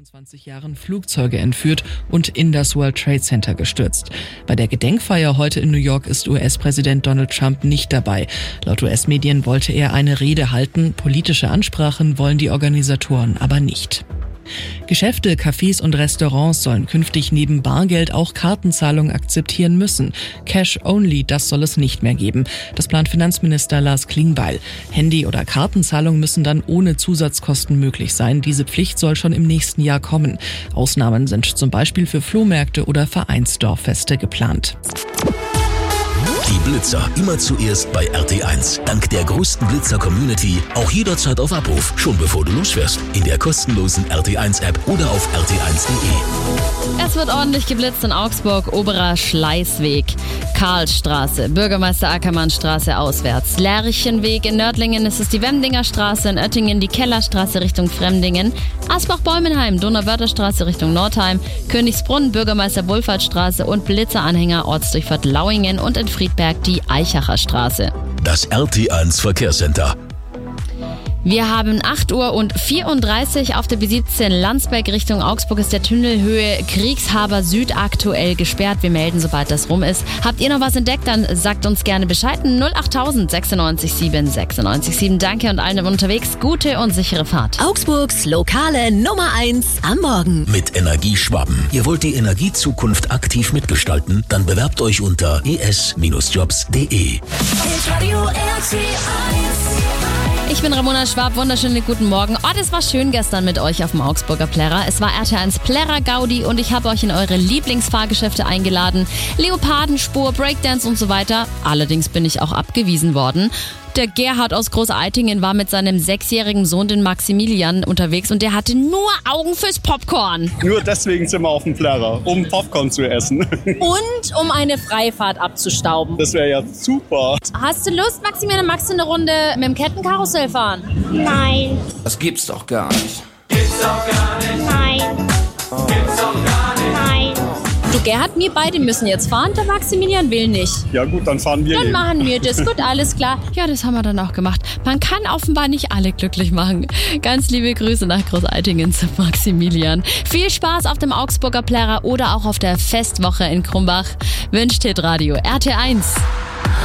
25 Jahren Flugzeuge entführt und in das World Trade Center gestürzt. Bei der Gedenkfeier heute in New York ist US-Präsident Donald Trump nicht dabei. Laut US-Medien wollte er eine Rede halten. Politische Ansprachen wollen die Organisatoren aber nicht. Geschäfte, Cafés und Restaurants sollen künftig neben Bargeld auch Kartenzahlung akzeptieren müssen. Cash only, das soll es nicht mehr geben. Das plant Finanzminister Lars Klingbeil. Handy- oder Kartenzahlung müssen dann ohne Zusatzkosten möglich sein. Diese Pflicht soll schon im nächsten Jahr kommen. Ausnahmen sind zum Beispiel für Flohmärkte oder Vereinsdorffeste geplant. Die Blitzer immer zuerst bei RT1. Dank der größten Blitzer-Community auch jederzeit auf Abruf, schon bevor du losfährst. In der kostenlosen RT1-App oder auf rt1.de. Es wird ordentlich geblitzt in Augsburg, Oberer Schleißweg, Karlstraße, Bürgermeister Ackermannstraße auswärts, Lerchenweg, in Nördlingen ist es die Wemdinger Straße, in Oettingen die Kellerstraße Richtung Fremdingen, Asbach-Bäumenheim, Donauwörtherstraße Richtung Nordheim, Königsbrunn, Bürgermeister Wohlfahrtsstraße und Blitzeranhänger Ortsdurchfahrt Lauingen und in Friedberg die Eichacher Straße. Das RT1 Verkehrscenter. Wir haben 8:34 Uhr auf der B17 Landsberg Richtung Augsburg ist der Tunnel Höhe Kriegshaber Süd aktuell gesperrt. Wir melden, sobald das rum ist. Habt ihr noch was entdeckt, dann sagt uns gerne Bescheid. 08000 96 7 96 7. Danke und allen unterwegs gute und sichere Fahrt. Augsburgs lokale Nummer 1 am Morgen. Mit Energieschwaben. Ihr wollt die Energiezukunft aktiv mitgestalten? Dann bewerbt euch unter es-jobs.de. Ich bin Ramona Schwab, wunderschönen guten Morgen. Oh, das war schön gestern mit euch auf dem Augsburger Plärrer. Es war RT1 Plärrer Gaudi und ich habe euch in eure Lieblingsfahrgeschäfte eingeladen. Leopardenspur, Breakdance und so weiter. Allerdings bin ich auch abgewiesen worden. Der Gerhard aus Großeitingen war mit seinem 6-jährigen Sohn, den Maximilian, unterwegs und der hatte nur Augen fürs Popcorn. Nur deswegen sind wir auf dem Plärrer, um Popcorn zu essen. Und um eine Freifahrt abzustauben. Das wäre ja super. Hast du Lust, Maximilian, magst du eine Runde mit dem Kettenkarussell fahren? Nein. Das gibt's doch gar nicht. Gibt's doch gar nicht. Nein. Gibt's doch gar nicht. Nein. Du, Gerhard, wir beide müssen jetzt fahren, der Maximilian will nicht. Ja gut, dann fahren wir. Dann machen wir das. Gut, alles klar. Ja, das haben wir dann auch gemacht. Man kann offenbar nicht alle glücklich machen. Ganz liebe Grüße nach Großeitingen zu Maximilian. Viel Spaß auf dem Augsburger Plärrer oder auch auf der Festwoche in Krumbach. Wünscht Hitradio RT1.